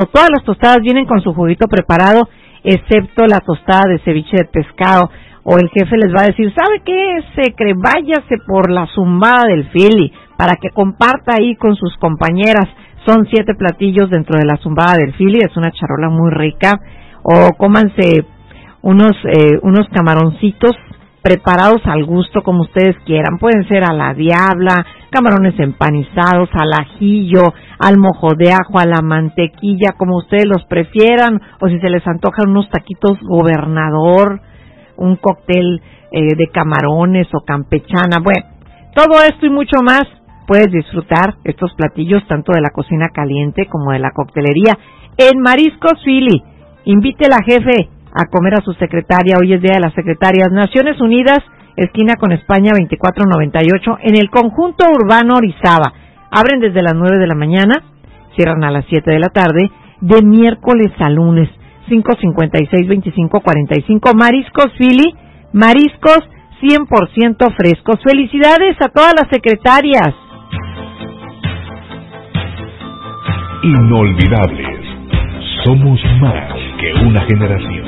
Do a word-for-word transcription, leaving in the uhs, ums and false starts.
Todas las tostadas vienen con su juguito preparado, excepto la tostada de ceviche de pescado. O el jefe les va a decir, ¿sabe qué? Secre, váyase por la zumbada del Philly, para que comparta ahí con sus compañeras. Son siete platillos dentro de la zumbada del Philly, es una charola muy rica. O cómanse unos, eh, unos camaroncitos preparados al gusto, como ustedes quieran. Pueden ser a la diabla, camarones empanizados, al ajillo, al mojo de ajo, a la mantequilla, como ustedes los prefieran. O si se les antojan unos taquitos gobernador, un cóctel eh, de camarones o campechana. Bueno, todo esto y mucho más puedes disfrutar estos platillos tanto de la cocina caliente como de la coctelería en Mariscos Philly. Invite a la jefe a comer a su secretaria. Hoy es Día de las Secretarias. Naciones Unidas, esquina con España veinticuatro noventa y ocho, en el conjunto urbano Orizaba. Abren desde las nueve de la mañana, cierran a las siete de la tarde, de miércoles a lunes. cinco cincuenta y seis, veinticinco cuarenta y cinco, Mariscos Philly, mariscos cien por ciento frescos. Felicidades a todas las secretarias. Inolvidables. Somos más que una generación.